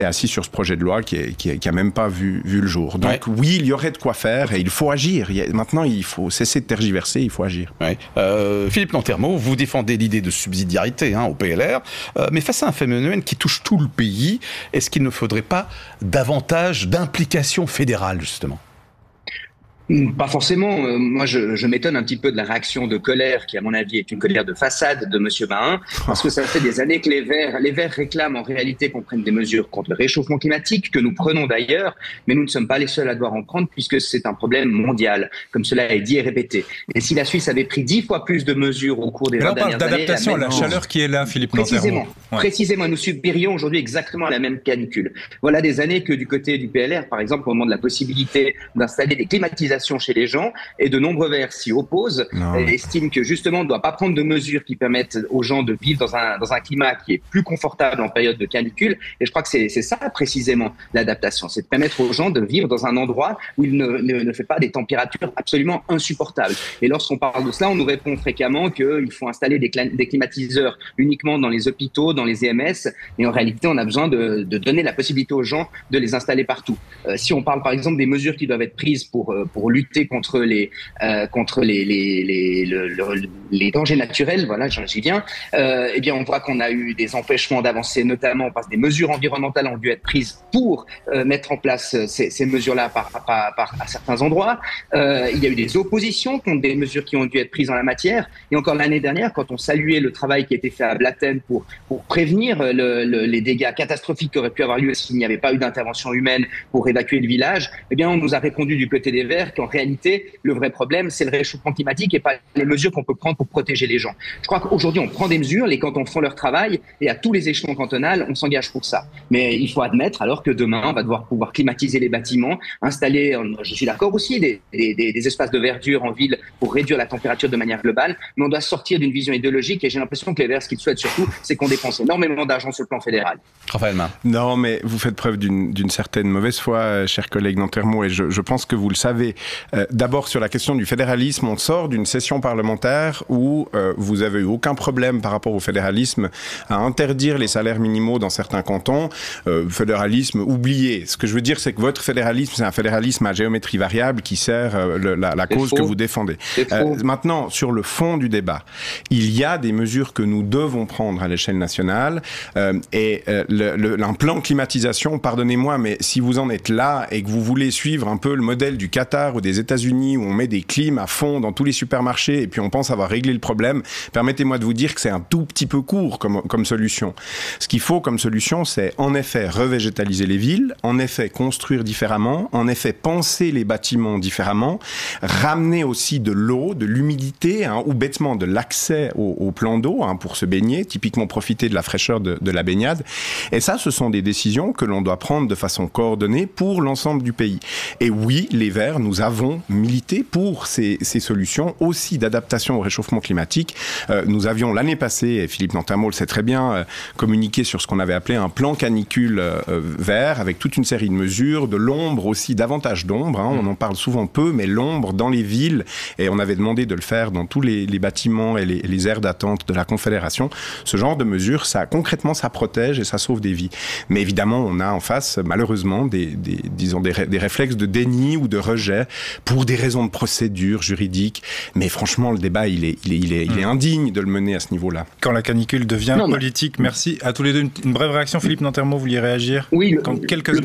est assis sur ce projet de loi qui a même pas vu le jour. Donc oui, il y aurait de quoi faire et il faut agir. Maintenant, il faut cesser de tergiverser, il faut agir. Philippe Nantermo, vous défendez l'idée de subsidiarité au PLR, mais face à un phénomène qui touche tout le pays, est-ce qu'il ne faudrait pas davantage d'implication fédérale, justement ? Pas forcément. Moi, je m'étonne un petit peu de la réaction de colère qui, à mon avis, est une colère de façade de Monsieur Bain, parce que ça fait des années que les Verts réclament en réalité qu'on prenne des mesures contre le réchauffement climatique, que nous prenons d'ailleurs, mais nous ne sommes pas les seuls à devoir en prendre puisque c'est un problème mondial, comme cela est dit et répété. Et si la Suisse avait pris 10 fois plus de mesures au cours des 20 dernières années... Là, on parle d'adaptation à la chaleur qui est là, Philippe Nantermo. Précisément, nous subirions aujourd'hui exactement la même canicule. Voilà des années que du côté du PLR, par exemple, au moment de la possibilité d'installer des climatisations chez les gens, et de nombreux Verts s'y opposent et estiment que justement on ne doit pas prendre de mesures qui permettent aux gens de vivre dans un climat qui est plus confortable en période de canicule. Et je crois que c'est ça précisément l'adaptation, c'est de permettre aux gens de vivre dans un endroit où il ne fait pas des températures absolument insupportables. Et lorsqu'on parle de cela, on nous répond fréquemment qu'il faut installer des climatiseurs uniquement dans les hôpitaux, dans les EMS, et en réalité on a besoin de donner la possibilité aux gens de les installer partout. Si on parle par exemple des mesures qui doivent être prises pour lutter contre les dangers naturels, voilà, j'y viens, eh bien on voit qu'on a eu des empêchements d'avancer, notamment parce que des mesures environnementales ont dû être prises pour mettre en place ces mesures-là à certains endroits. Il y a eu des oppositions contre des mesures qui ont dû être prises en la matière. Et encore l'année dernière, quand on saluait le travail qui a été fait à Blatten pour prévenir les dégâts catastrophiques qui auraient pu avoir lieu s'il n'y avait pas eu d'intervention humaine pour évacuer le village, eh bien on nous a répondu du côté des Verts qu'en réalité, le vrai problème, c'est le réchauffement climatique et pas les mesures qu'on peut prendre pour protéger les gens. Je crois qu'aujourd'hui, on prend des mesures, les cantons font leur travail et à tous les échelons cantonaux, on s'engage pour ça. Mais il faut admettre alors que demain, on va devoir pouvoir climatiser les bâtiments, installer, je suis d'accord aussi, des espaces de verdure en ville pour réduire la température de manière globale, mais on doit sortir d'une vision idéologique et j'ai l'impression que les Verts, ce qu'ils souhaitent surtout, c'est qu'on dépense énormément d'argent sur le plan fédéral. Raphaël Main. Non, mais vous faites preuve d'une certaine mauvaise foi, cher collègue Nantermo, et je pense que vous le savez. D'abord, sur la question du fédéralisme, on sort d'une session parlementaire où vous avez eu aucun problème par rapport au fédéralisme à interdire les salaires minimaux dans certains cantons. Fédéralisme oublié. Ce que je veux dire, c'est que votre fédéralisme, c'est un fédéralisme à géométrie variable qui sert la cause que vous défendez. Maintenant, sur le fond du débat, il y a des mesures que nous devons prendre à l'échelle nationale et un plan de climatisation, pardonnez-moi, mais si vous en êtes là et que vous voulez suivre un peu le modèle du Qatar ou des États-Unis où on met des clims à fond dans tous les supermarchés et puis on pense avoir réglé le problème, permettez-moi de vous dire que c'est un tout petit peu court comme solution. Ce qu'il faut comme solution, c'est en effet revégétaliser les villes, en effet construire différemment, en effet penser les bâtiments différemment, ramener aussi de l'eau, de l'humidité ou bêtement de l'accès au plan d'eau pour se baigner, typiquement profiter de la fraîcheur de la baignade. Et ça, ce sont des décisions que l'on doit prendre de façon coordonnée pour l'ensemble du pays. Et oui, les Verts, nous avons milité pour ces solutions aussi d'adaptation au réchauffement climatique. Nous avions l'année passée, et Philippe Nantermo le sait très bien, communiqué sur ce qu'on avait appelé un plan canicule vert avec toute une série de mesures, de l'ombre aussi, davantage d'ombre. On en parle souvent peu, mais l'ombre dans les villes, et on avait demandé de le faire dans tous les bâtiments et les aires d'attente de la Confédération. Ce genre de mesures, concrètement, ça protège et ça sauve des vies. Mais évidemment, on a en face, malheureusement, des réflexes de déni ou de rejet pour des raisons de procédure juridique. Mais franchement, le débat, il est indigne de le mener à ce niveau-là. Quand la canicule devient politique, merci à tous les deux. Une brève réaction, Philippe Nantermo, vous vouliez réagir? Oui, le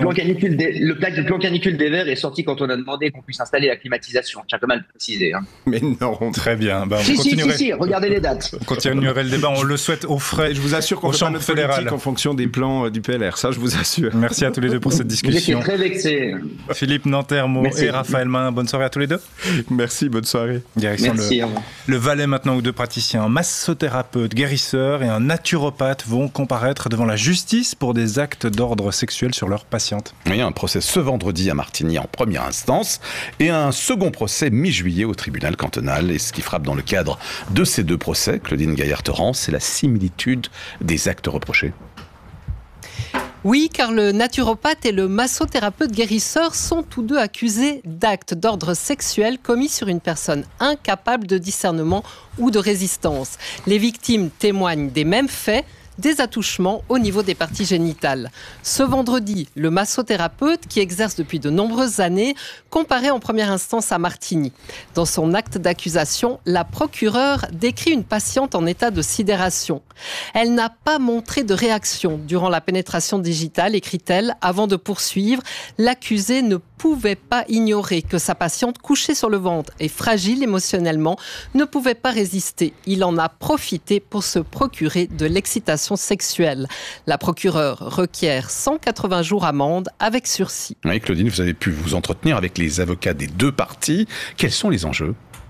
plan canicule des Verts est sorti quand on a demandé qu'on puisse installer la climatisation. J'ai quand même précisé. Mais non. Très bien. Si, regardez les dates. On continuerait le débat, on le souhaite au frais. Je vous assure qu'on ne fait pas notre politique en fonction des plans du PLR. Ça, je vous assure. Merci à tous les deux pour cette discussion. J'étais très vexé. Philippe Nantermo et Raphaël Main, bonne soirée à tous les deux. Merci, bonne soirée. Direction le Valais maintenant, où deux praticiens, un massothérapeute, guérisseur et un naturopathe vont comparaître devant la justice pour des actes d'ordre sexuel sur leurs patientes. Il y a un procès ce vendredi à Martigny en première instance et un second procès mi-juillet au tribunal cantonal. Et ce qui frappe dans le cadre de ces deux procès, Claudine Gaillard-Torrent, c'est la similitude des actes reprochés. Oui, car le naturopathe et le massothérapeute guérisseur sont tous deux accusés d'actes d'ordre sexuel commis sur une personne incapable de discernement ou de résistance. Les victimes témoignent des mêmes faits, des attouchements au niveau des parties génitales. Ce vendredi, le massothérapeute, qui exerce depuis de nombreuses années, comparait en première instance à Martigny. Dans son acte d'accusation, la procureure décrit une patiente en état de sidération. Elle n'a pas montré de réaction durant la pénétration digitale, écrit-elle, avant de poursuivre. L'accusé ne pouvait pas ignorer que sa patiente, couchée sur le ventre et fragile émotionnellement, ne pouvait pas résister. Il en a profité pour se procurer de l'excitation sexuelle. La procureure requiert 180 jours amende avec sursis. Oui, Claudine, vous avez pu vous entretenir avec les avocats des deux parties. Quels sont les enjeux ?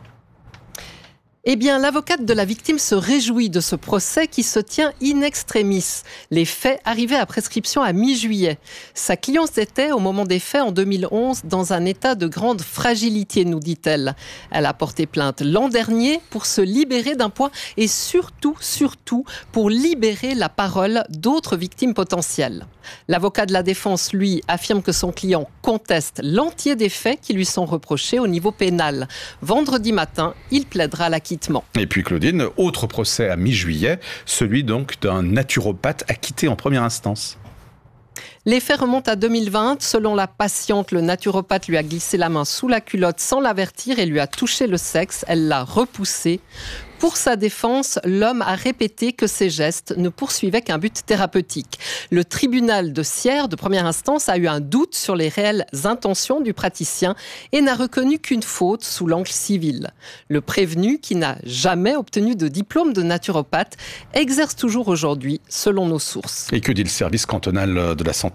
Eh bien, l'avocate de la victime se réjouit de ce procès qui se tient in extremis. Les faits arrivaient à prescription à mi-juillet. Sa cliente était, au moment des faits, en 2011, dans un état de grande fragilité, nous dit-elle. Elle a porté plainte l'an dernier pour se libérer d'un poids et surtout, pour libérer la parole d'autres victimes potentielles. L'avocat de la défense, lui, affirme que son client conteste l'entier des faits qui lui sont reprochés au niveau pénal. Vendredi matin, il plaidera l'acquittement. Et puis Claudine, autre procès à mi-juillet, celui donc d'un naturopathe acquitté en première instance. Les faits remontent à 2020. Selon la patiente, le naturopathe lui a glissé la main sous la culotte sans l'avertir et lui a touché le sexe. Elle l'a repoussé. Pour sa défense, l'homme a répété que ses gestes ne poursuivaient qu'un but thérapeutique. Le tribunal de Sierre, de première instance, a eu un doute sur les réelles intentions du praticien et n'a reconnu qu'une faute sous l'angle civil. Le prévenu, qui n'a jamais obtenu de diplôme de naturopathe, exerce toujours aujourd'hui, selon nos sources. Et que dit le service cantonal de la santé ?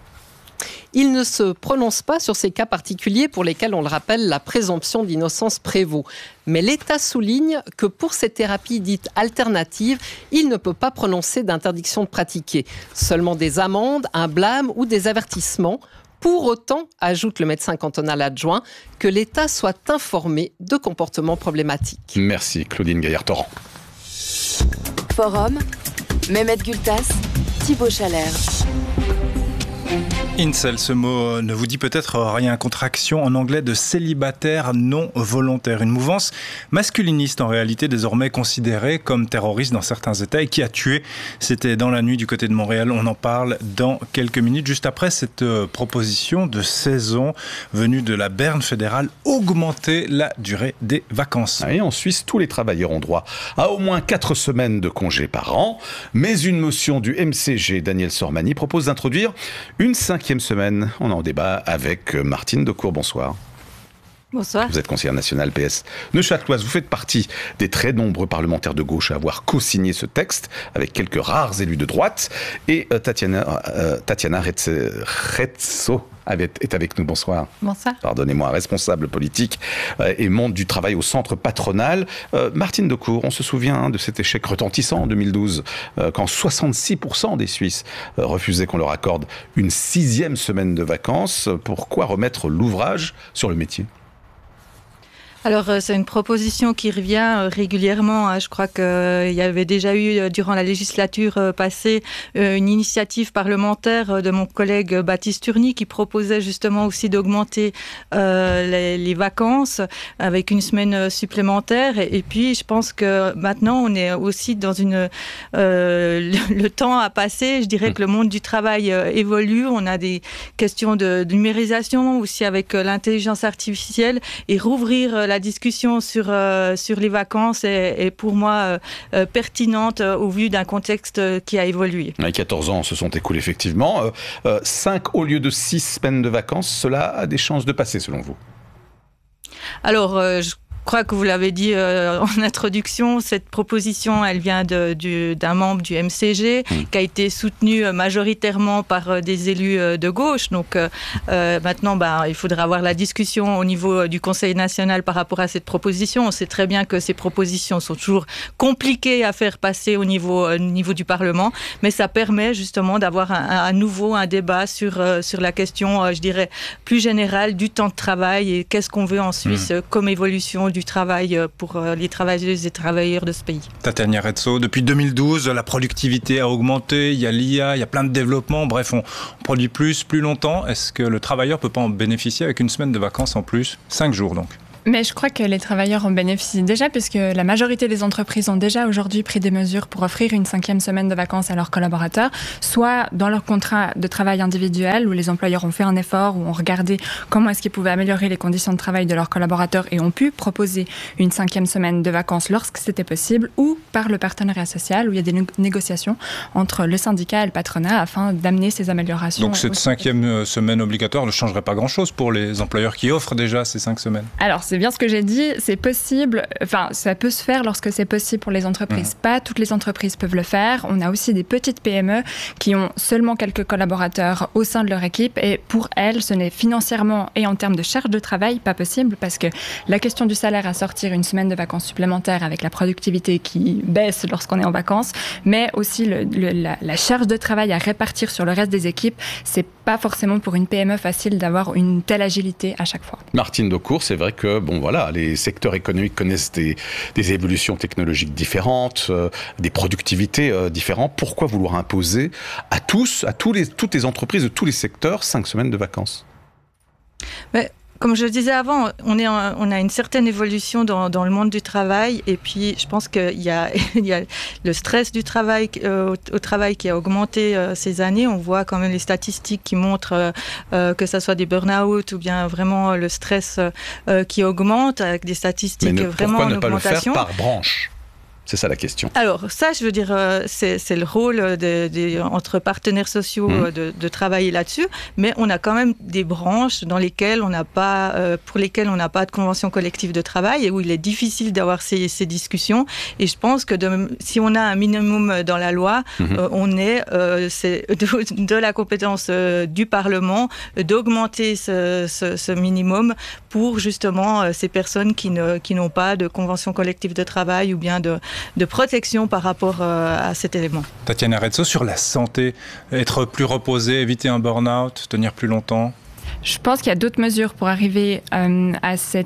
Il ne se prononce pas sur ces cas particuliers pour lesquels, on le rappelle, la présomption d'innocence prévaut. Mais l'État souligne que pour ces thérapies dites alternatives, il ne peut pas prononcer d'interdiction de pratiquer. Seulement des amendes, un blâme ou des avertissements. Pour autant, ajoute le médecin cantonal adjoint, que l'État soit informé de comportements problématiques. Merci Claudine Gaillard-Torrent. Forum, Mehmet Gültas, Thibaut Chalère. Incel, ce mot ne vous dit peut-être rien. Contraction en anglais de célibataire non volontaire. Une mouvance masculiniste en réalité désormais considérée comme terroriste dans certains États et qui a tué. C'était dans la nuit du côté de Montréal. On en parle dans quelques minutes. Juste après cette proposition de saison venue de la Berne fédérale, augmenter la durée des vacances. Et en Suisse, tous les travailleurs ont droit à au moins 4 semaines de congés par an. Mais une motion du MCG, Daniel Sormani, propose d'introduire une 5e semaine. On en débat avec Martine Decour. Bonsoir. Bonsoir. Vous êtes conseillère nationale PS neuchâteloise. Vous faites partie des très nombreux parlementaires de gauche à avoir co-signé ce texte avec quelques rares élus de droite. Et Tatiana Retso est avec nous. Bonsoir. Bonsoir. Pardonnez-moi, responsable politique et monde du travail au centre patronal. Martine Decour, on se souvient de cet échec retentissant en 2012, quand 66% des Suisses refusaient qu'on leur accorde une 6e semaine de vacances. Pourquoi remettre l'ouvrage sur le métier ? Alors, c'est une proposition qui revient régulièrement. Je crois qu'il y avait déjà eu, durant la législature passée, une initiative parlementaire de mon collègue Baptiste Turny qui proposait justement aussi d'augmenter les vacances avec une semaine supplémentaire. Et puis, je pense que maintenant, on est aussi dans le temps a passé. Je dirais que le monde du travail évolue. On a des questions de numérisation aussi avec l'intelligence artificielle et rouvrir la discussion sur les vacances est pour moi pertinente au vu d'un contexte qui a évolué. 14 ans se sont écoulés effectivement. 5 au lieu de 6 semaines de vacances, cela a des chances de passer selon vous ? Alors, je crois que vous l'avez dit en introduction, cette proposition, elle vient d'un membre du MCG qui a été soutenu majoritairement par des élus de gauche. Donc maintenant, il faudra avoir la discussion au niveau du Conseil national par rapport à cette proposition. On sait très bien que ces propositions sont toujours compliquées à faire passer au niveau du Parlement, mais ça permet justement d'avoir à nouveau un débat sur la question, je dirais, plus générale du temps de travail et qu'est-ce qu'on veut en Suisse comme évolution du travail pour les travailleuses et travailleurs de ce pays. Tatiana Retso, depuis 2012, la productivité a augmenté, il y a l'IA, il y a plein de développements, bref, on produit plus longtemps. Est-ce que le travailleur ne peut pas en bénéficier avec une semaine de vacances en plus ? 5 jours donc. Mais je crois que les travailleurs en bénéficient déjà, puisque la majorité des entreprises ont déjà aujourd'hui pris des mesures pour offrir une 5e semaine de vacances à leurs collaborateurs, soit dans leur contrat de travail individuel, où les employeurs ont fait un effort, où ont regardé comment est-ce qu'ils pouvaient améliorer les conditions de travail de leurs collaborateurs et ont pu proposer une 5e semaine de vacances lorsque c'était possible, ou par le partenariat social, où il y a des négociations entre le syndicat et le patronat afin d'amener ces améliorations. Donc cette 5e semaine obligatoire ne changerait pas grand-chose pour les employeurs qui offrent déjà ces 5 semaines? Alors, c'est bien ce que j'ai dit, c'est possible, enfin, ça peut se faire lorsque c'est possible pour les entreprises. Pas toutes les entreprises peuvent le faire. On a aussi des petites PME qui ont seulement quelques collaborateurs au sein de leur équipe et pour elles, ce n'est financièrement et en termes de charge de travail pas possible parce que la question du salaire à sortir une semaine de vacances supplémentaires avec la productivité qui baisse lorsqu'on est en vacances, mais aussi la charge de travail à répartir sur le reste des équipes, c'est pas forcément pour une PME facile d'avoir une telle agilité à chaque fois. Martine Daucourt, c'est vrai que les secteurs économiques connaissent des évolutions technologiques différentes, des productivités différentes. Pourquoi vouloir imposer à toutes les entreprises de tous les secteurs 5 semaines de vacances? Comme je le disais avant, on a une certaine évolution dans le monde du travail et puis je pense qu'il y a le stress du travail au travail qui a augmenté ces années. On voit quand même les statistiques qui montrent que ça soit des burn-out ou bien vraiment le stress qui augmente avec des statistiques vraiment en augmentation. Pourquoi ne pas le faire par branche ? C'est ça la question. Alors ça, je veux dire, c'est le rôle entre partenaires sociaux de travailler là-dessus, mais on a quand même des branches dans lesquelles pour lesquelles on n'a pas de convention collective de travail et où il est difficile d'avoir ces discussions. Et je pense que si on a un minimum dans la loi, c'est de la compétence du Parlement d'augmenter ce minimum pour justement ces personnes qui n'ont pas de convention collective de travail ou bien de protection par rapport à cet élément. Tatiana Rezzo, sur la santé, être plus reposé, éviter un burn-out, tenir plus longtemps? Je pense qu'il y a d'autres mesures pour arriver à une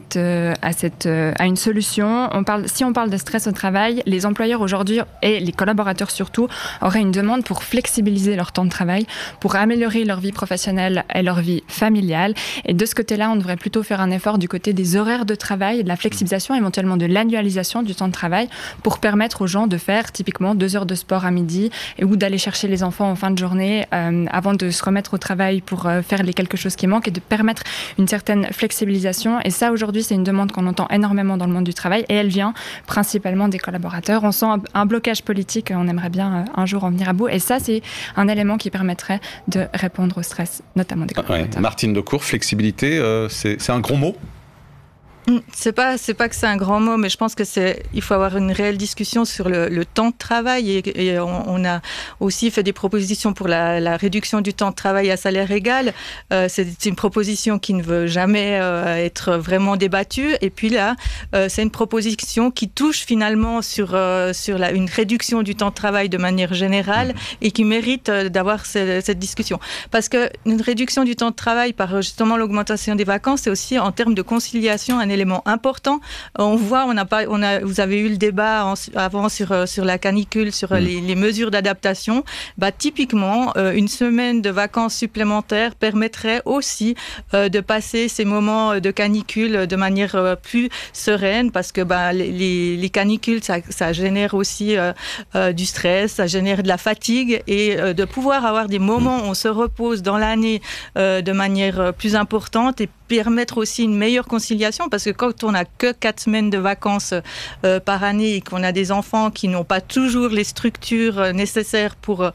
solution. Si on parle de stress au travail, les employeurs aujourd'hui et les collaborateurs surtout auraient une demande pour flexibiliser leur temps de travail, pour améliorer leur vie professionnelle et leur vie familiale. Et de ce côté-là, on devrait plutôt faire un effort du côté des horaires de travail, de la flexibilisation, éventuellement de l'annualisation du temps de travail pour permettre aux gens de faire typiquement 2 heures de sport à midi ou d'aller chercher les enfants en fin de journée avant de se remettre au travail pour faire les quelque chose qui manque et de permettre une certaine flexibilisation. Et ça, aujourd'hui, c'est une demande qu'on entend énormément dans le monde du travail et elle vient principalement des collaborateurs. On sent un blocage politique, on aimerait bien un jour en venir à bout. Et ça, c'est un élément qui permettrait de répondre au stress, notamment des collaborateurs. Ouais. Martine Daucourt, flexibilité, c'est un gros mot ? C'est pas que c'est un grand mot, mais je pense que il faut avoir une réelle discussion sur le temps de travail et on a aussi fait des propositions pour la réduction du temps de travail à salaire égal. C'est une proposition qui ne veut jamais être vraiment débattue. Et puis là, c'est une proposition qui touche finalement sur une réduction du temps de travail de manière générale et qui mérite d'avoir cette discussion. Parce que une réduction du temps de travail par justement l'augmentation des vacances, c'est aussi en termes de conciliation un élément important. On voit, vous avez eu le débat avant sur la canicule, sur les mesures d'adaptation. Typiquement, une semaine de vacances supplémentaires permettrait aussi de passer ces moments de canicule de manière plus sereine parce que les canicules, ça génère aussi du stress, ça génère de la fatigue et de pouvoir avoir des moments où on se repose dans l'année de manière plus importante et permettre aussi une meilleure conciliation parce que quand on n'a que 4 semaines de vacances par année et qu'on a des enfants qui n'ont pas toujours les structures nécessaires pour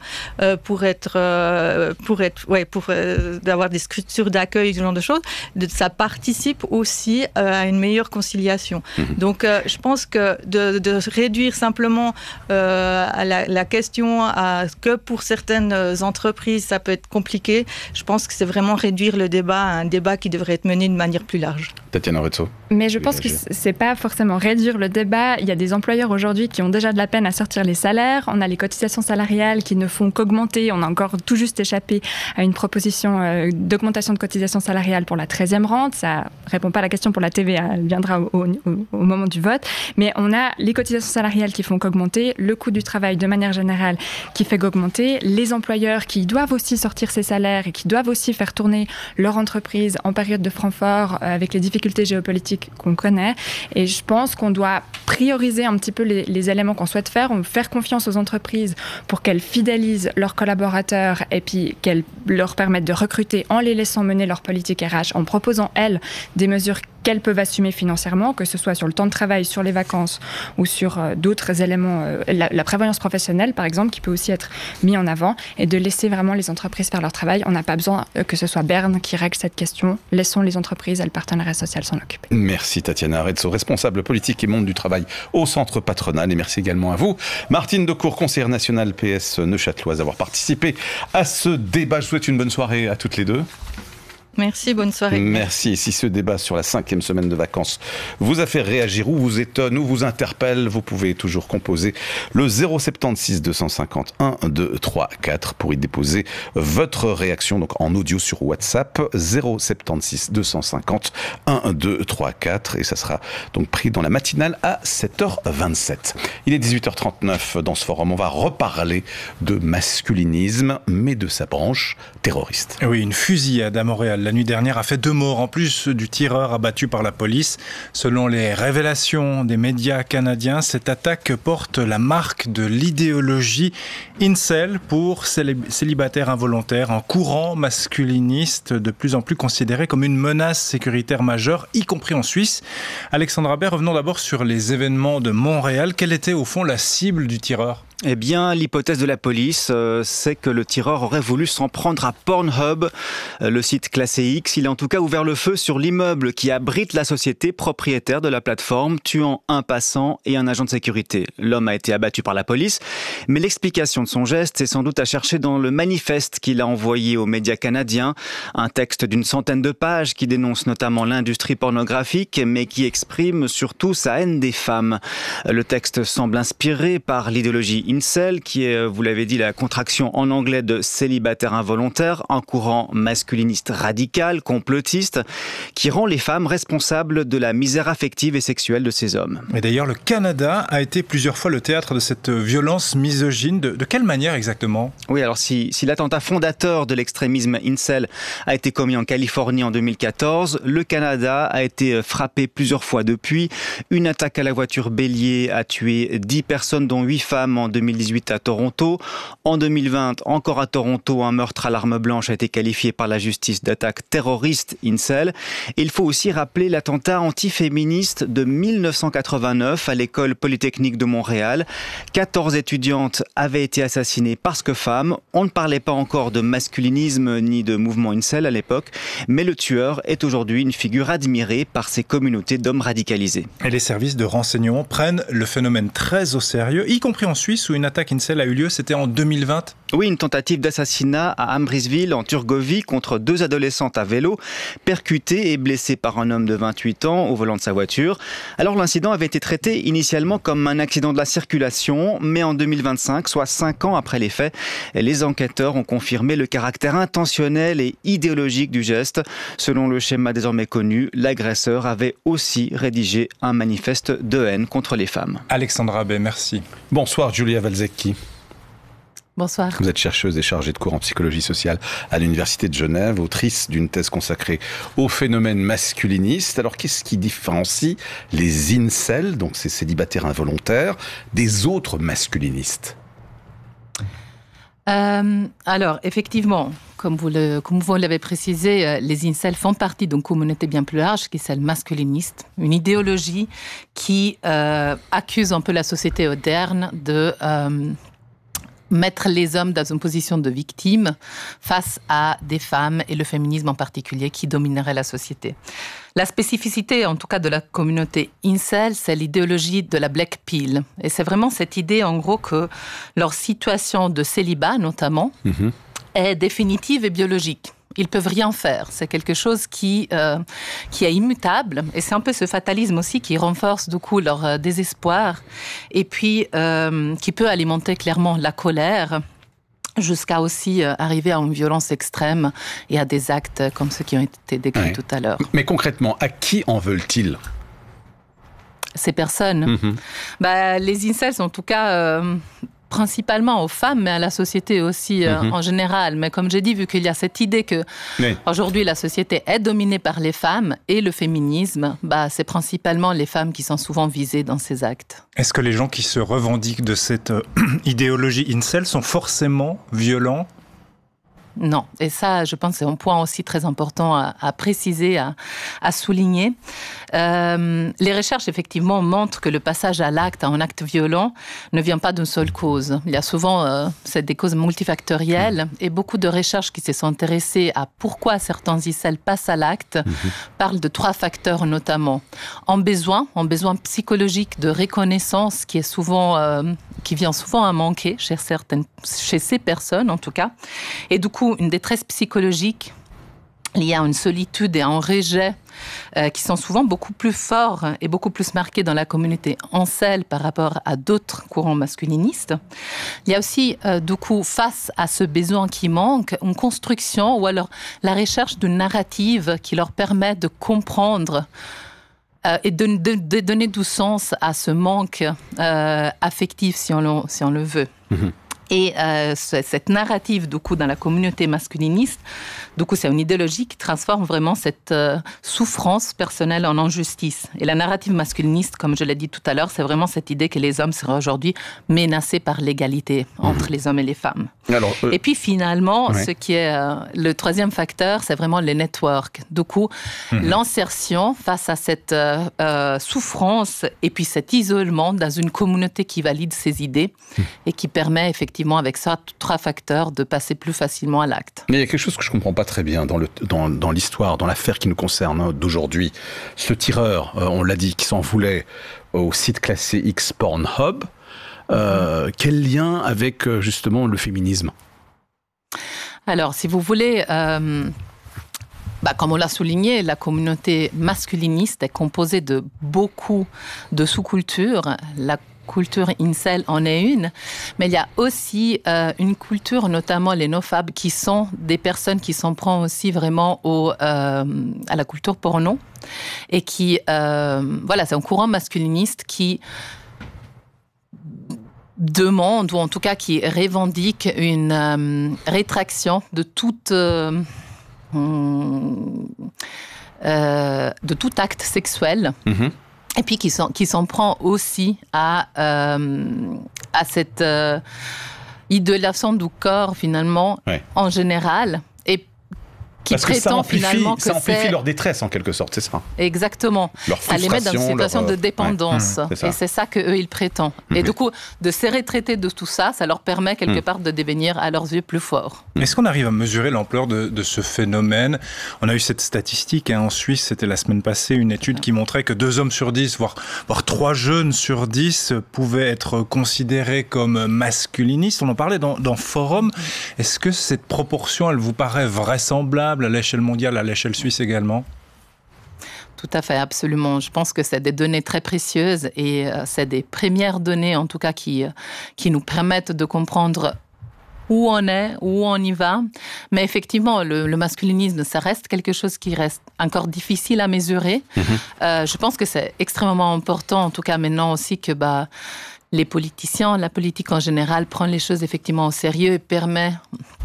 d'avoir des structures d'accueil, ce genre de choses, ça participe aussi à une meilleure conciliation. Donc je pense que de réduire simplement à la question à que pour certaines entreprises ça peut être compliqué, je pense que c'est vraiment réduire le débat à un débat qui devrait être mené de manière plus large. Tatiana Rezzo. Mais je pense que c'est pas forcément réduire le débat. Il y a des employeurs aujourd'hui qui ont déjà de la peine à sortir les salaires. On a les cotisations salariales qui ne font qu'augmenter. On a encore tout juste échappé à une proposition d'augmentation de cotisations salariales pour la 13e rente. Ça répond pas à la question pour la TVA. Elle viendra au moment du vote. Mais on a les cotisations salariales qui font qu'augmenter, le coût du travail de manière générale qui fait qu'augmenter, les employeurs qui doivent aussi sortir ces salaires et qui doivent aussi faire tourner leur entreprise en période de franc fort avec les difficultés difficultés géopolitiques qu'on connaît. Et je pense qu'on doit prioriser un petit peu les éléments qu'on souhaite faire, faire confiance aux entreprises pour qu'elles fidélisent leurs collaborateurs et puis qu'elles leur permettent de recruter en les laissant mener leur politique RH, en proposant, elles, des mesures qu'elles peuvent assumer financièrement, que ce soit sur le temps de travail, sur les vacances ou sur d'autres éléments, la prévoyance professionnelle par exemple, qui peut aussi être mis en avant, et de laisser vraiment les entreprises faire leur travail. On n'a pas besoin que ce soit Berne qui règle cette question. Laissons les entreprises et le partenariat social s'en occuper. Merci Tatiana Arezzo, responsable politique et monde du travail au Centre Patronal, et merci également à vous, Martine Decour, conseillère nationale PS Neuchâteloise, d'avoir participé à ce débat. Je vous souhaite une bonne soirée à toutes les deux. Merci, bonne soirée. Merci. Et si ce débat sur la 5e semaine de vacances vous a fait réagir ou vous étonne ou vous interpelle, vous pouvez toujours composer le 076 250 1 2 3 4 pour y déposer votre réaction, donc en audio sur WhatsApp, 076 250 1 2 3 4, et ça sera donc pris dans la matinale à 7h27. Il est 18h39. Dans ce forum, on va reparler de masculinisme, mais de sa branche terroriste. Oui, une fusillade à Montréal la nuit dernière a fait 2 morts, en plus du tireur abattu par la police. Selon les révélations des médias canadiens, cette attaque porte la marque de l'idéologie incel pour célibataires involontaires, un courant masculiniste de plus en plus considéré comme une menace sécuritaire majeure, y compris en Suisse. Alexandra Baird, revenons d'abord sur les événements de Montréal. Quelle était au fond la cible du tireur ? Eh bien, l'hypothèse de la police, c'est que le tireur aurait voulu s'en prendre à Pornhub, le site classé X. Il a en tout cas ouvert le feu sur l'immeuble qui abrite la société propriétaire de la plateforme, tuant un passant et un agent de sécurité. L'homme a été abattu par la police, mais l'explication de son geste est sans doute à chercher dans le manifeste qu'il a envoyé aux médias canadiens, un texte d'une centaine de pages qui dénonce notamment l'industrie pornographique, mais qui exprime surtout sa haine des femmes. Le texte semble inspiré par l'idéologie incel, qui est, vous l'avez dit, la contraction en anglais de célibataire involontaire, un courant masculiniste radical, complotiste, qui rend les femmes responsables de la misère affective et sexuelle de ces hommes. Et d'ailleurs, le Canada a été plusieurs fois le théâtre de cette violence misogyne. De quelle manière exactement ? Oui, alors si l'attentat fondateur de l'extrémisme incel a été commis en Californie en 2014, le Canada a été frappé plusieurs fois depuis. Une attaque à la voiture bélier a tué 10 personnes, dont 8 femmes en 2018 à Toronto. En 2020, encore à Toronto, un meurtre à l'arme blanche a été qualifié par la justice d'attaque terroriste incel. Et il faut aussi rappeler l'attentat antiféministe de 1989 à l'école polytechnique de Montréal. 14 étudiantes avaient été assassinées parce que femmes. On ne parlait pas encore de masculinisme ni de mouvement incel à l'époque, mais le tueur est aujourd'hui une figure admirée par ces communautés d'hommes radicalisés. Et les services de renseignement prennent le phénomène très au sérieux, y compris en Suisse où une attaque incel a eu lieu, c'était en 2020. Oui, une tentative d'assassinat à Ambrisville, en Turgovie, contre 2 adolescentes à vélo, percutées et blessées par un homme de 28 ans au volant de sa voiture. Alors l'incident avait été traité initialement comme un accident de la circulation, mais en 2025, soit 5 ans après les faits, les enquêteurs ont confirmé le caractère intentionnel et idéologique du geste. Selon le schéma désormais connu, l'agresseur avait aussi rédigé un manifeste de haine contre les femmes. Alexandra Baird, merci. Bonsoir Julia Valzecchi. Bonsoir. Vous êtes chercheuse et chargée de cours en psychologie sociale à l'Université de Genève, autrice d'une thèse consacrée au phénomène masculiniste. Alors, qu'est-ce qui différencie les incels, donc ces célibataires involontaires, des autres masculinistes ? Alors, effectivement, comme vous l'avez précisé, les incels font partie d'une communauté bien plus large, qui est celle masculiniste, une idéologie qui accuse un peu la société moderne de mettre les hommes dans une position de victime face à des femmes et le féminisme en particulier qui dominerait la société. La spécificité, en tout cas, de la communauté incel, c'est l'idéologie de la black pill. Et c'est vraiment cette idée, en gros, que leur situation de célibat, notamment, est définitive et biologique. Ils peuvent rien faire. C'est quelque chose qui est immutable. Et c'est un peu ce fatalisme aussi qui renforce du coup leur désespoir. Et puis, qui peut alimenter clairement la colère, jusqu'à aussi arriver à une violence extrême et à des actes comme ceux qui ont été décrits tout à l'heure. Mais concrètement, à qui en veulent-ils ? Ces personnes. Les incels, en tout cas, principalement aux femmes, mais à la société aussi en général. Mais comme j'ai dit, vu qu'il y a cette idée que aujourd'hui la société est dominée par les femmes et le féminisme, c'est principalement les femmes qui sont souvent visées dans ces actes. Est-ce que les gens qui se revendiquent de cette idéologie incel sont forcément violents ? Non, et ça, je pense que c'est un point aussi très important à préciser, à souligner. Les recherches, effectivement, montrent que le passage à l'acte, à un acte violent, ne vient pas d'une seule cause. Il y a souvent des causes multifactorielles, et beaucoup de recherches qui se sont intéressées à pourquoi certains incels passent à l'acte parlent de 3 facteurs notamment. Un besoin psychologique de reconnaissance qui vient souvent à manquer chez ces personnes en tout cas, et du coup une détresse psychologique liée à une solitude et à un rejet qui sont souvent beaucoup plus forts et beaucoup plus marqués dans la communauté incel par rapport à d'autres courants masculinistes. Il y a aussi, du coup, face à ce besoin qui manque, une construction ou alors la recherche d'une narrative qui leur permet de comprendre et de donner du sens à ce manque affectif, si on le veut. Et cette narrative, du coup, dans la communauté masculiniste, du coup, c'est une idéologie qui transforme vraiment cette souffrance personnelle en injustice. Et la narrative masculiniste, comme je l'ai dit tout à l'heure, c'est vraiment cette idée que les hommes seraient aujourd'hui menacés par l'égalité entre les hommes et les femmes. Alors, et puis finalement, ce qui est le 3e facteur, c'est vraiment les networks. Du coup, l'insertion face à cette souffrance et puis cet isolement dans une communauté qui valide ces idées et qui permet effectivement avec ça 3 facteurs de passer plus facilement à l'acte. Mais il y a quelque chose que je ne comprends pas très bien dans l'histoire, dans l'affaire qui nous concerne d'aujourd'hui. Ce tireur, on l'a dit, qui s'en voulait au site classé X Pornhub, quel lien avec justement le féminisme ? Alors, si vous voulez... comme on l'a souligné, la communauté masculiniste est composée de beaucoup de sous-cultures. La culture incel en est une, mais il y a aussi une culture, notamment les nofabs, qui sont des personnes qui s'en prennent aussi vraiment à la culture porno, et qui, c'est un courant masculiniste qui demande, ou en tout cas qui revendique une rétraction de tout acte sexuel. Et puis qui s'en prend aussi à cette idolâtration du corps finalement en général, et qui parce que prétend finalement que ça amplifie leur détresse en quelque sorte, c'est ça ? Exactement. Ça les met dans une situation de dépendance. C'est et c'est ça qu'eux, ils prétendent. Et du coup, de se retraiter de tout ça, ça leur permet quelque part de devenir à leurs yeux plus forts. Est-ce qu'on arrive à mesurer l'ampleur de ce phénomène ? On a eu cette statistique en Suisse, c'était la semaine passée, une étude qui montrait que 2 hommes sur 10, voire 3 jeunes sur 10 pouvaient être considérés comme masculinistes. On en parlait dans Forum. Est-ce que cette proportion, elle vous paraît vraisemblable à l'échelle mondiale, à l'échelle suisse également ? Tout à fait, absolument. Je pense que c'est des données très précieuses et c'est des premières données, en tout cas, qui nous permettent de comprendre où on est, où on y va. Mais effectivement, le masculinisme, ça reste quelque chose qui reste encore difficile à mesurer. Je pense que c'est extrêmement important, en tout cas maintenant aussi, que les politiciens, la politique en général, prennent les choses effectivement au sérieux et permet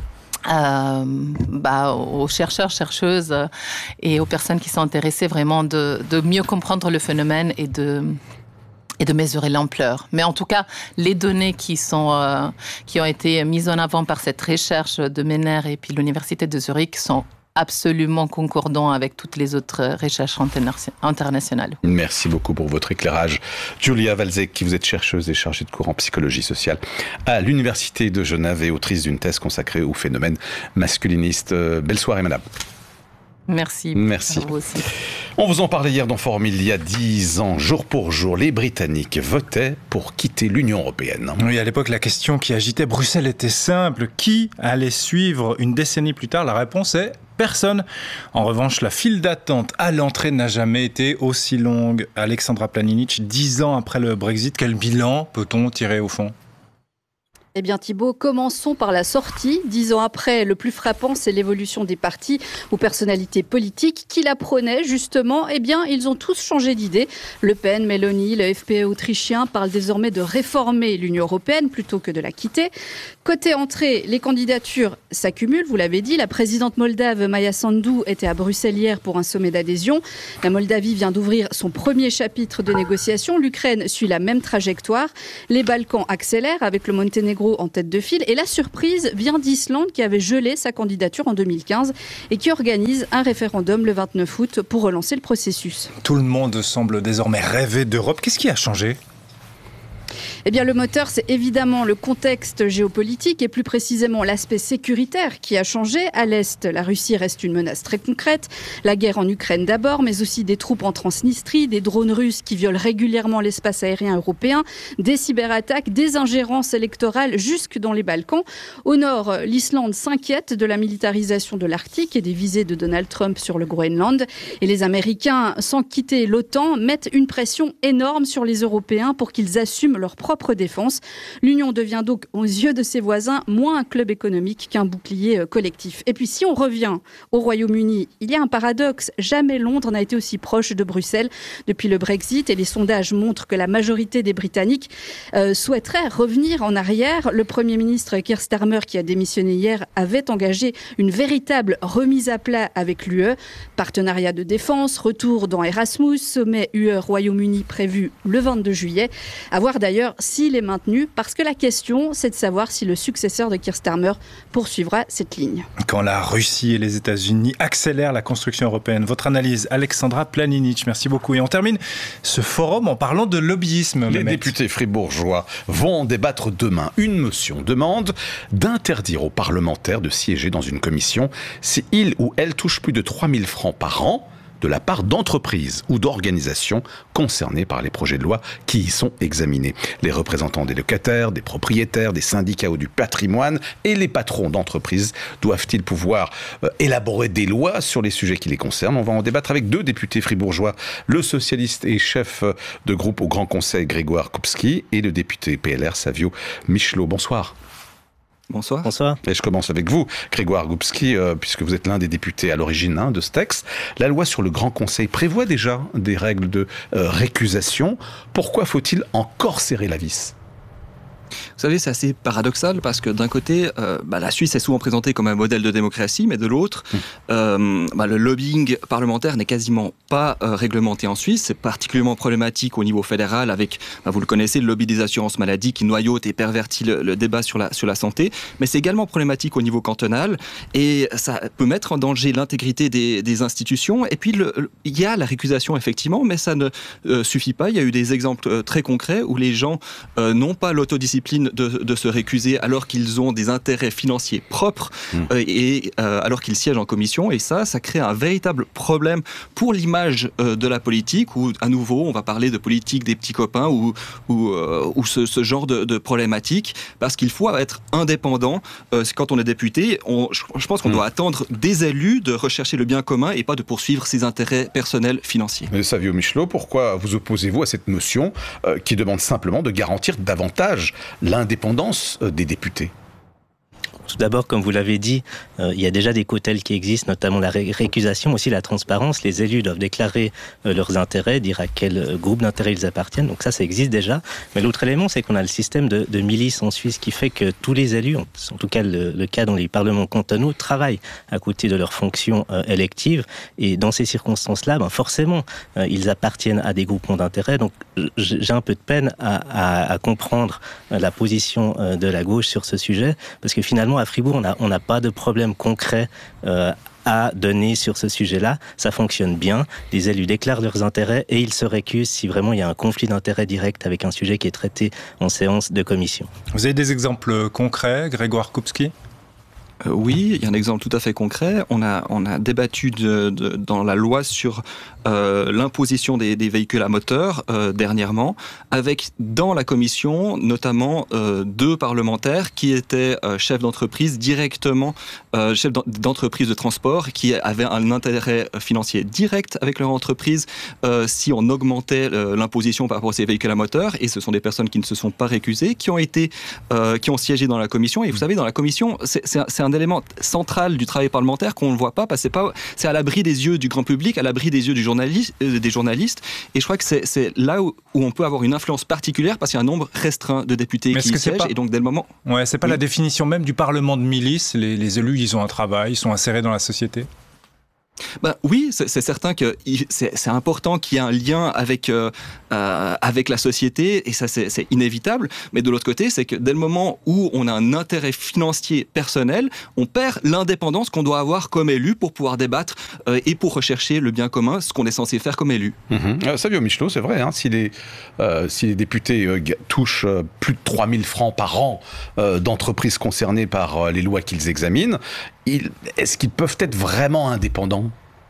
aux chercheurs, chercheuses et aux personnes qui sont intéressées vraiment de mieux comprendre le phénomène et de mesurer l'ampleur. Mais en tout cas, les données qui ont été mises en avant par cette recherche de Mener et puis l'Université de Zurich sont absolument concordant avec toutes les autres recherches internationales. Merci beaucoup pour votre éclairage. Julia Walczek, qui vous êtes chercheuse et chargée de cours en psychologie sociale à l'Université de Genève et autrice d'une thèse consacrée au phénomène masculiniste. Belle soirée, madame. Merci. Merci. Vous aussi. On vous en parlait hier dans Forum. Il y a 10 ans, jour pour jour, les Britanniques votaient pour quitter l'Union européenne. Oui, à l'époque, la question qui agitait Bruxelles était simple. Qui allait suivre une décennie plus tard ? La réponse est personne. En revanche, la file d'attente à l'entrée n'a jamais été aussi longue. Alexandra Planinic, 10 ans après le Brexit, quel bilan peut-on tirer au fond ? Eh bien Thibaut, commençons par la sortie. 10 ans après, le plus frappant, c'est l'évolution des partis ou personnalités politiques qui la prônaient justement. Eh bien, ils ont tous changé d'idée. Le Pen, Meloni, le FPÖ autrichien parlent désormais de réformer l'Union européenne plutôt que de la quitter. Côté entrée, les candidatures s'accumulent, vous l'avez dit. La présidente moldave Maia Sandu était à Bruxelles hier pour un sommet d'adhésion. La Moldavie vient d'ouvrir son premier chapitre de négociation. L'Ukraine suit la même trajectoire. Les Balkans accélèrent avec le Monténégro en tête de file. Et la surprise vient d'Islande qui avait gelé sa candidature en 2015 et qui organise un référendum le 29 août pour relancer le processus. Tout le monde semble désormais rêver d'Europe. Qu'est-ce qui a changé ? Eh bien, le moteur, c'est évidemment le contexte géopolitique et plus précisément l'aspect sécuritaire qui a changé. À l'Est, la Russie reste une menace très concrète. La guerre en Ukraine d'abord, mais aussi des troupes en Transnistrie, des drones russes qui violent régulièrement l'espace aérien européen, des cyberattaques, des ingérences électorales jusque dans les Balkans. Au nord, l'Islande s'inquiète de la militarisation de l'Arctique et des visées de Donald Trump sur le Groenland. Et les Américains, sans quitter l'OTAN, mettent une pression énorme sur les Européens pour qu'ils assument leur propre défense. L'Union devient donc, aux yeux de ses voisins, moins un club économique qu'un bouclier collectif. Et puis, si on revient au Royaume-Uni, il y a un paradoxe. Jamais Londres n'a été aussi proche de Bruxelles depuis le Brexit et les sondages montrent que la majorité des Britanniques souhaiteraient revenir en arrière. Le Premier ministre Keir Starmer, qui a démissionné hier, avait engagé une véritable remise à plat avec l'UE. Partenariat de défense, retour dans Erasmus, sommet UE-Royaume-Uni prévu le 22 juillet. À voir d'ailleurs s'il est maintenu, parce que la question, c'est de savoir si le successeur de Keir Starmer poursuivra cette ligne. Quand la Russie et les États-Unis accélèrent la construction européenne. Votre analyse, Alexandra Planinic. Merci beaucoup. Et on termine ce forum en parlant de lobbyisme. Les députés fribourgeois vont en débattre demain. Une motion demande d'interdire aux parlementaires de siéger dans une commission si ils ou elles touchent plus de 3 000 francs par an de la part d'entreprises ou d'organisations concernées par les projets de loi qui y sont examinés. Les représentants des locataires, des propriétaires, des syndicats ou du patrimoine et les patrons d'entreprises doivent-ils pouvoir élaborer des lois sur les sujets qui les concernent? On va en débattre avec 2 députés fribourgeois, le socialiste et chef de groupe au Grand Conseil Grégoire Kupski et le député PLR Savio Michelot. Bonsoir. Bonsoir. Bonsoir. Et je commence avec vous, Grégoire Kupski, puisque vous êtes l'un des députés à l'origine de ce texte. La loi sur le Grand Conseil prévoit déjà des règles de récusation. Pourquoi faut-il encore serrer la vis ? Vous savez, c'est assez paradoxal parce que d'un côté, la Suisse est souvent présentée comme un modèle de démocratie, mais de l'autre, le lobbying parlementaire n'est quasiment pas réglementé en Suisse. C'est particulièrement problématique au niveau fédéral avec, vous le connaissez, le lobby des assurances maladie qui noyaute et pervertit le débat sur la santé. Mais c'est également problématique au niveau cantonal et ça peut mettre en danger l'intégrité des institutions. Et puis, il y a la récusation, effectivement, mais ça ne suffit pas. Il y a eu des exemples très concrets où les gens n'ont pas l'autodiscipline de se récuser alors qu'ils ont des intérêts financiers propres et alors qu'ils siègent en commission. Et ça crée un véritable problème pour l'image de la politique où, à nouveau, on va parler de politique des petits copains ou ce genre de problématique parce qu'il faut être indépendant. Quand on est député, je pense qu'on doit attendre des élus de rechercher le bien commun et pas de poursuivre ses intérêts personnels financiers. Mais Savio Michelot, pourquoi vous opposez-vous à cette notion qui demande simplement de garantir davantage l'indépendance des députés? Tout d'abord, comme vous l'avez dit, il y a déjà des cautèles qui existent, notamment la récusation, aussi la transparence. Les élus doivent déclarer leurs intérêts, dire à quel groupe d'intérêts ils appartiennent. Donc ça existe déjà. Mais l'autre élément, c'est qu'on a le système de milice en Suisse qui fait que tous les élus, en tout cas le cas dans les parlements cantonaux, travaillent à côté de leurs fonctions électives. Et dans ces circonstances-là, forcément, ils appartiennent à des groupements d'intérêts. Donc j'ai un peu de peine à comprendre la position de la gauche sur ce sujet, parce que finalement, à Fribourg, on n'a pas de problème concret à donner sur ce sujet-là. Ça fonctionne bien. Les élus déclarent leurs intérêts et ils se récusent si vraiment il y a un conflit d'intérêts direct avec un sujet qui est traité en séance de commission. Vous avez des exemples concrets, Grégoire Kupski ? Oui, il y a un exemple tout à fait concret. On a débattu dans la loi sur l'imposition des véhicules à moteur dernièrement, avec dans la commission notamment 2 parlementaires qui étaient chefs d'entreprise directement, chefs d'entreprise de transport, qui avaient un intérêt financier direct avec leur entreprise si on augmentait l'imposition par rapport à ces véhicules à moteur. Et ce sont des personnes qui ne se sont pas récusées, qui ont siégé dans la commission. Et vous savez, dans la commission, c'est un élément central du travail parlementaire qu'on ne voit pas, parce que c'est à l'abri des yeux du grand public, à l'abri des yeux des journalistes. Et je crois que c'est là où on peut avoir une influence particulière, parce qu'il y a un nombre restreint de députés qui y siègent. Et donc, dès le moment... Ouais, c'est pas la définition même du parlement de milice. Les élus, ils ont un travail, ils sont insérés dans la société. Oui, c'est certain que c'est important qu'il y ait un lien avec la société, et ça c'est inévitable. Mais de l'autre côté, c'est que dès le moment où on a un intérêt financier personnel, on perd l'indépendance qu'on doit avoir comme élu pour pouvoir débattre et pour rechercher le bien commun, ce qu'on est censé faire comme élu. Savio Michelot, c'est vrai, si les députés touchent plus de 3 000 francs par an d'entreprises concernées par les lois qu'ils examinent, est-ce qu'ils peuvent être vraiment indépendants ?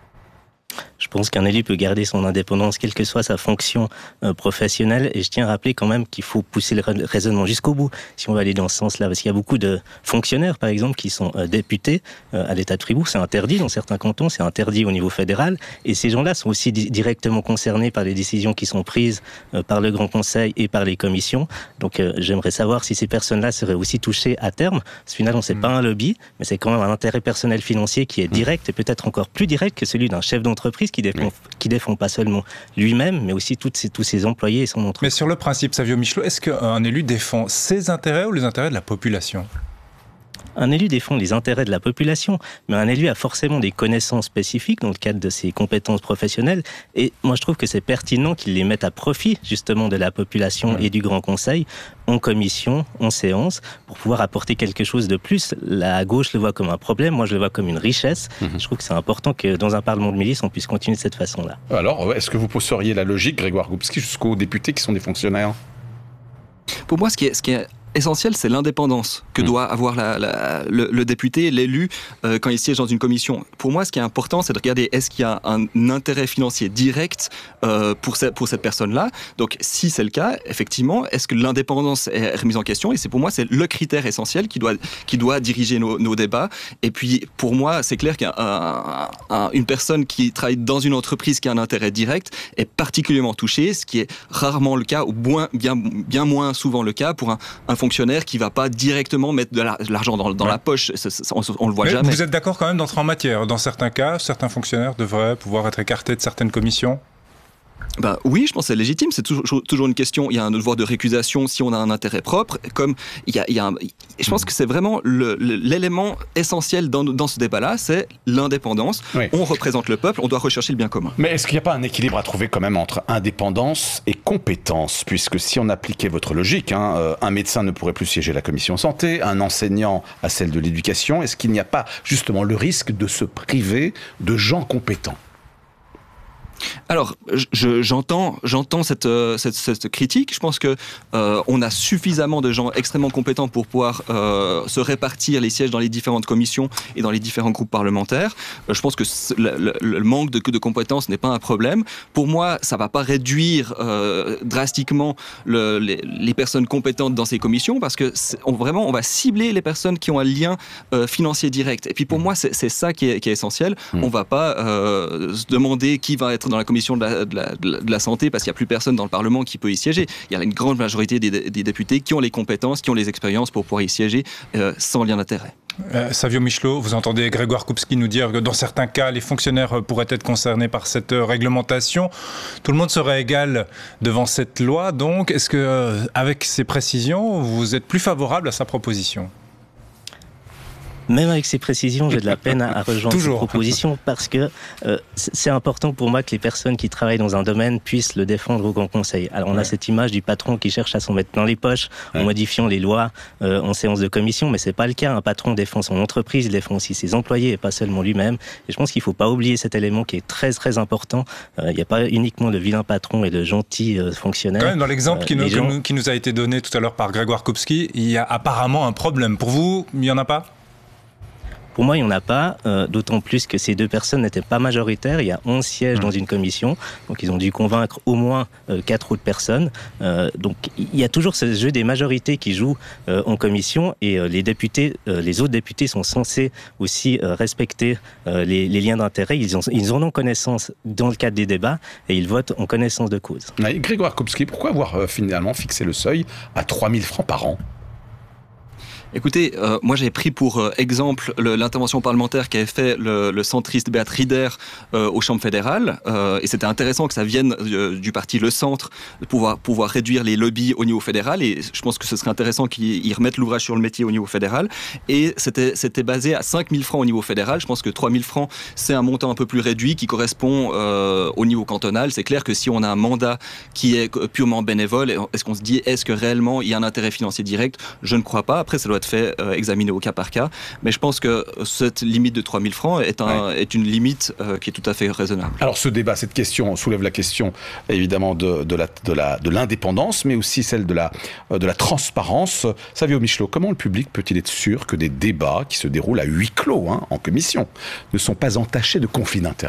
Je pense qu'un élu peut garder son indépendance, quelle que soit sa fonction professionnelle. Et je tiens à rappeler quand même qu'il faut pousser le raisonnement jusqu'au bout, si on va aller dans ce sens-là. Parce qu'il y a beaucoup de fonctionnaires, par exemple, qui sont députés à l'État de Fribourg. C'est interdit dans certains cantons, c'est interdit au niveau fédéral. Et ces gens-là sont aussi directement concernés par les décisions qui sont prises par le Grand Conseil et par les commissions. Donc j'aimerais savoir si ces personnes-là seraient aussi touchées à terme. Parce que finalement, c'est pas un lobby, mais c'est quand même un intérêt personnel financier qui est direct, et peut-être encore plus direct que celui d'un chef d'entreprise qui défend pas seulement lui-même, mais aussi tous ses employés et son entreprise. Mais sur le principe, Savio Michelot, est-ce qu'un élu défend ses intérêts ou les intérêts de la population ? Un élu défend les intérêts de la population, mais un élu a forcément des connaissances spécifiques dans le cadre de ses compétences professionnelles. Et moi, je trouve que c'est pertinent qu'il les mette à profit, justement, de la population et du Grand Conseil, en commission, en séance, pour pouvoir apporter quelque chose de plus. La gauche le voit comme un problème, moi je le vois comme une richesse. Je trouve que c'est important que dans un parlement de milice, on puisse continuer de cette façon-là. Alors, est-ce que vous pousseriez la logique, Grégoire Goubski, jusqu'aux députés qui sont des fonctionnaires ? Pour moi, ce qui est essentiel, c'est l'indépendance que doit avoir le député, l'élu, quand il siège dans une commission. Pour moi, ce qui est important, c'est de regarder est-ce qu'il y a un intérêt financier direct pour cette personne-là. Donc, si c'est le cas, effectivement, est-ce que l'indépendance est remise en question ? Et pour moi, c'est le critère essentiel qui doit diriger nos débats. Et puis, pour moi, c'est clair qu'une personne qui travaille dans une entreprise qui a un intérêt direct est particulièrement touchée, ce qui est rarement le cas, ou bien moins souvent le cas pour un fonctionnaire qui ne va pas directement mettre de l'argent dans la poche. On ne le voit jamais. Vous êtes d'accord quand même d'entrer en matière ? Dans certains cas, certains fonctionnaires devraient pouvoir être écartés de certaines commissions ? Oui, je pense que c'est légitime. C'est toujours une question. Il y a un devoir de récusation si on a un intérêt propre. Je pense que c'est vraiment l'élément essentiel dans ce débat-là, c'est l'indépendance. Oui. On représente le peuple, on doit rechercher le bien commun. Mais est-ce qu'il n'y a pas un équilibre à trouver quand même entre indépendance et compétence ? Puisque si on appliquait votre logique, un médecin ne pourrait plus siéger à la commission santé, un enseignant à celle de l'éducation. Est-ce qu'il n'y a pas justement le risque de se priver de gens compétents ? Alors, j'entends cette critique. Je pense que on a suffisamment de gens extrêmement compétents pour pouvoir se répartir les sièges dans les différentes commissions et dans les différents groupes parlementaires. Je pense que le manque de compétences n'est pas un problème. Pour moi, ça va pas réduire drastiquement les personnes compétentes dans ces commissions, parce que on va cibler les personnes qui ont un lien financier direct. Et puis pour moi, c'est ça qui est essentiel. On va pas se demander qui va être dans la commission de la santé parce qu'il n'y a plus personne dans le Parlement qui peut y siéger. Il y a une grande majorité des députés qui ont les compétences, qui ont les expériences pour pouvoir y siéger sans lien d'intérêt. Savio Michelot, vous entendez Grégoire Goubski nous dire que dans certains cas, les fonctionnaires pourraient être concernés par cette réglementation. Tout le monde serait égal devant cette loi. Donc, est-ce que, avec ces précisions, vous êtes plus favorable à sa proposition ? Même avec ces précisions, j'ai de la peine à rejoindre cette proposition, parce que c'est important pour moi que les personnes qui travaillent dans un domaine puissent le défendre au Grand Conseil. Alors on a cette image du patron qui cherche à s'en mettre plein les poches en modifiant les lois en séance de commission, mais c'est pas le cas. Un patron défend son entreprise, il défend aussi ses employés et pas seulement lui-même. Et je pense qu'il faut pas oublier cet élément qui est très très important. Il n'y a pas uniquement de vilains patrons et de gentils fonctionnaires. Quand même, dans l'exemple qui nous a été donné tout à l'heure par Grégoire Goubski, il y a apparemment un problème. Pour vous, il n'y en a pas ? Pour moi, il n'y en a pas, d'autant plus que ces 2 personnes n'étaient pas majoritaires. Il y a 11 sièges dans une commission, donc ils ont dû convaincre au moins 4 autres personnes. Donc il y a toujours ce jeu des majorités qui joue en commission, et les députés, les autres députés sont censés aussi respecter les liens d'intérêt. Ils en ont connaissance dans le cadre des débats et ils votent en connaissance de cause. Grégoire Kupski, pourquoi avoir finalement fixé le seuil à 3 000 francs par an ? Écoutez, moi j'ai pris pour exemple l'intervention parlementaire qu'avait fait le centriste Beat Rieder aux chambres fédérales, et c'était intéressant que ça vienne du parti Le Centre, de pouvoir réduire les lobbies au niveau fédéral, et je pense que ce serait intéressant qu'ils remettent l'ouvrage sur le métier au niveau fédéral, et c'était basé à 5 000 francs au niveau fédéral. Je pense que 3 000 francs c'est un montant un peu plus réduit qui correspond au niveau cantonal. C'est clair que si on a un mandat qui est purement bénévole, est-ce qu'on se dit, est-ce que réellement il y a un intérêt financier direct ? Je ne crois pas. Après, ça doit être fait examiner au cas par cas, mais je pense que cette limite de 3 000 francs est une limite qui est tout à fait raisonnable. Alors ce débat, cette question soulève la question évidemment de l'indépendance, mais aussi celle de la transparence. Savio Michelot, comment le public peut-il être sûr que des débats qui se déroulent à huis clos en commission ne sont pas entachés de conflits d'intérêts ?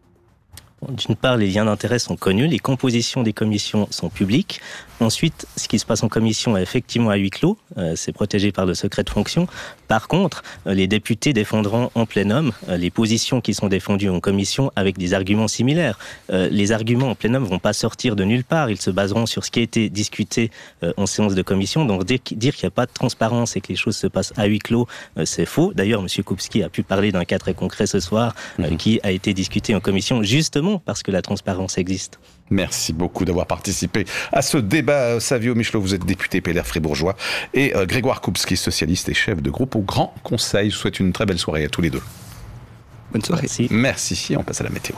D'une part, les liens d'intérêt sont connus, les compositions des commissions sont publiques. Ensuite, ce qui se passe en commission est effectivement à huis clos, c'est protégé par le secret de fonction. Par contre, les députés défendront en plénum les positions qui sont défendues en commission avec des arguments similaires. Les arguments en plénum ne vont pas sortir de nulle part, ils se baseront sur ce qui a été discuté en séance de commission. Donc dire qu'il n'y a pas de transparence et que les choses se passent à huis clos, c'est faux. D'ailleurs, M. Kupski a pu parler d'un cas très concret ce soir qui a été discuté en commission, justement parce que la transparence existe. Merci beaucoup d'avoir participé à ce débat. Savio Michelot, vous êtes député PLR fribourgeois, et Grégoire Kupski, socialiste et chef de groupe au Grand Conseil. Je vous souhaite une très belle soirée à tous les deux. Bonne soirée. Merci. Et on passe à la météo.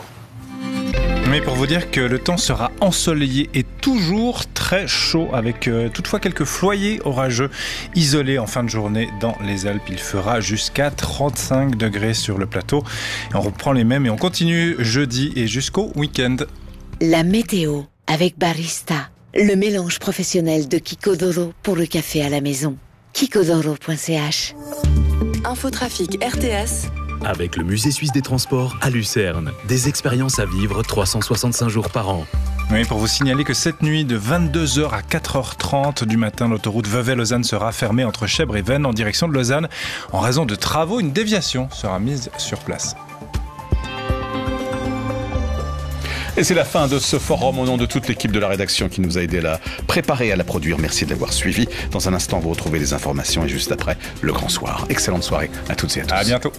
Mais pour vous dire que le temps sera ensoleillé et toujours très chaud, avec toutefois quelques floyers orageux isolés en fin de journée dans les Alpes. Il fera jusqu'à 35 degrés sur le plateau. Et on reprend les mêmes et on continue jeudi et jusqu'au week-end. La météo avec Barista, le mélange professionnel de Kikodoro pour le café à la maison. Kikodoro.ch. Infotrafic RTS. Avec le Musée suisse des transports à Lucerne. Des expériences à vivre 365 jours par an. Oui, pour vous signaler que cette nuit, de 22h à 4h30 du matin, l'autoroute Vevey-Lausanne sera fermée entre Chèvres et Vennes en direction de Lausanne. En raison de travaux, une déviation sera mise sur place. Et c'est la fin de ce forum au nom de toute l'équipe de la rédaction qui nous a aidé à la préparer et à la produire. Merci de l'avoir suivi. Dans un instant, vous retrouvez les informations et juste après, le grand soir. Excellente soirée à toutes et à tous. À bientôt.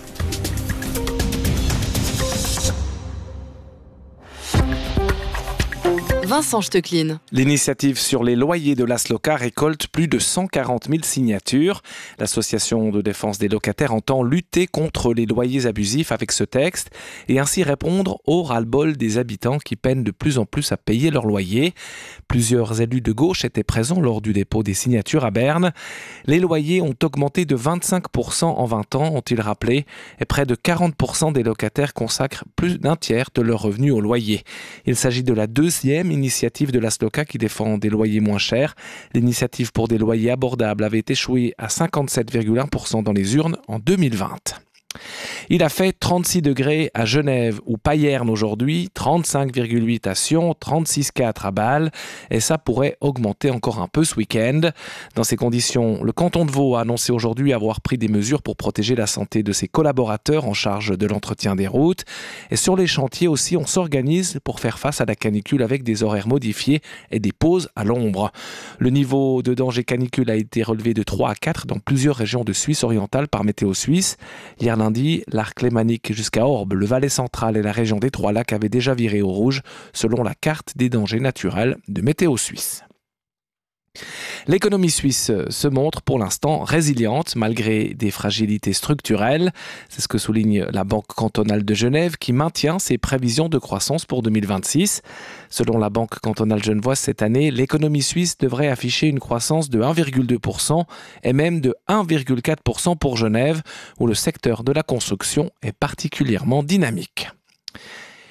Vincent Stecklin. L'initiative sur les loyers de l'Asloca récolte plus de 140 000 signatures. L'association de défense des locataires entend lutter contre les loyers abusifs avec ce texte et ainsi répondre au ras-le-bol des habitants qui peinent de plus en plus à payer leur loyer. Plusieurs élus de gauche étaient présents lors du dépôt des signatures à Berne. Les loyers ont augmenté de 25% en 20 ans, ont-ils rappelé, et près de 40% des locataires consacrent plus d'un tiers de leurs revenus au loyer. Il s'agit de la deuxième initiative de l'Asloca qui défend des loyers moins chers. L'initiative pour des loyers abordables avait échoué à 57,1% dans les urnes en 2020. Il a fait 36 degrés à Genève ou Payerne aujourd'hui, 35,8 à Sion, 36,4 à Bâle, et ça pourrait augmenter encore un peu ce week-end. Dans ces conditions, le canton de Vaud a annoncé aujourd'hui avoir pris des mesures pour protéger la santé de ses collaborateurs en charge de l'entretien des routes. Et sur les chantiers aussi, on s'organise pour faire face à la canicule avec des horaires modifiés et des pauses à l'ombre. Le niveau de danger canicule a été relevé de 3 à 4 dans plusieurs régions de Suisse orientale par Météo Suisse. Hier lundi, l'arc lémanique jusqu'à Orbe, le Valais central et la région des Trois-Lacs avaient déjà viré au rouge selon la carte des dangers naturels de Météo Suisse. L'économie suisse se montre pour l'instant résiliente malgré des fragilités structurelles. C'est ce que souligne la Banque cantonale de Genève qui maintient ses prévisions de croissance pour 2026. Selon la Banque cantonale genevoise, cette année, l'économie suisse devrait afficher une croissance de 1,2% et même de 1,4% pour Genève, où le secteur de la construction est particulièrement dynamique.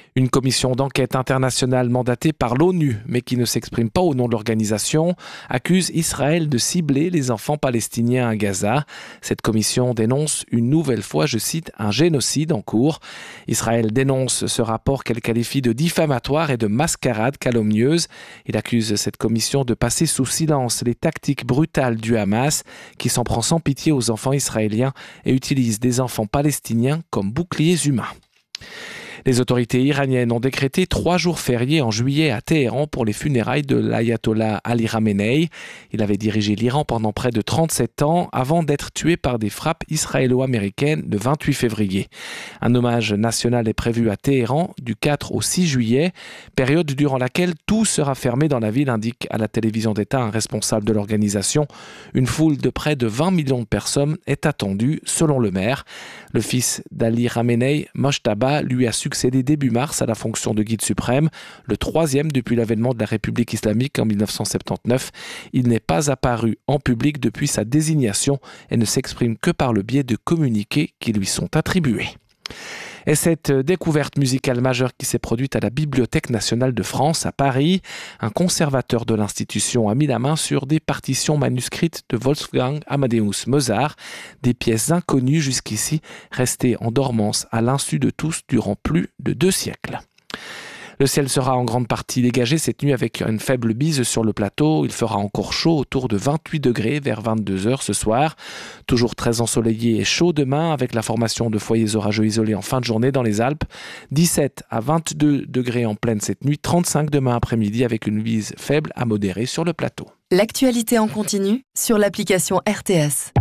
Une commission d'enquête internationale mandatée par l'ONU, mais qui ne s'exprime pas au nom de l'organisation, accuse Israël de cibler les enfants palestiniens à Gaza. Cette commission dénonce une nouvelle fois, je cite, un génocide en cours. Israël dénonce ce rapport qu'elle qualifie de diffamatoire et de mascarade calomnieuse. Il accuse cette commission de passer sous silence les tactiques brutales du Hamas, qui s'en prend sans pitié aux enfants israéliens et utilise des enfants palestiniens comme boucliers humains. Les autorités iraniennes ont décrété 3 jours fériés en juillet à Téhéran pour les funérailles de l'ayatollah Ali Khamenei. Il avait dirigé l'Iran pendant près de 37 ans avant d'être tué par des frappes israélo-américaines le 28 février. Un hommage national est prévu à Téhéran du 4 au 6 juillet, période durant laquelle tout sera fermé dans la ville, indique à la télévision d'État un responsable de l'organisation. Une foule de près de 20 millions de personnes est attendue, selon le maire. Le fils d'Ali Khamenei, Mojtaba, lui a succédé début mars à la fonction de guide suprême, le 3e depuis l'avènement de la République islamique en 1979. Il n'est pas apparu en public depuis sa désignation et ne s'exprime que par le biais de communiqués qui lui sont attribués. Et cette découverte musicale majeure qui s'est produite à la Bibliothèque nationale de France à Paris, un conservateur de l'institution a mis la main sur des partitions manuscrites de Wolfgang Amadeus Mozart, des pièces inconnues jusqu'ici, restées en dormance à l'insu de tous durant plus de 2 siècles. Le ciel sera en grande partie dégagé cette nuit avec une faible bise sur le plateau. Il fera encore chaud, autour de 28 degrés vers 22h ce soir. Toujours très ensoleillé et chaud demain avec la formation de foyers orageux isolés en fin de journée dans les Alpes. 17 à 22 degrés en pleine cette nuit, 35 demain après-midi avec une bise faible à modérée sur le plateau. L'actualité en continu sur l'application RTS.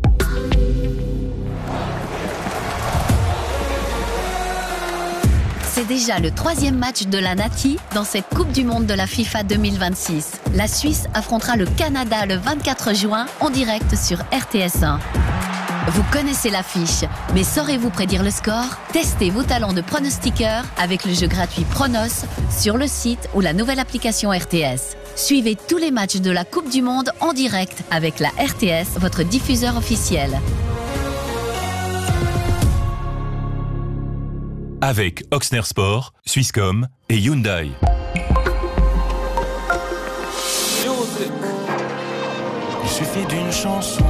C'est déjà le 3e match de la Nati dans cette Coupe du Monde de la FIFA 2026. La Suisse affrontera le Canada le 24 juin en direct sur RTS1. Vous connaissez l'affiche, mais saurez-vous prédire le score? Testez vos talents de pronostiqueur avec le jeu gratuit Pronos sur le site ou la nouvelle application RTS. Suivez tous les matchs de la Coupe du Monde en direct avec la RTS, votre diffuseur officiel. Avec Oxner Sport, Swisscom et Hyundai. Il suffit d'une chanson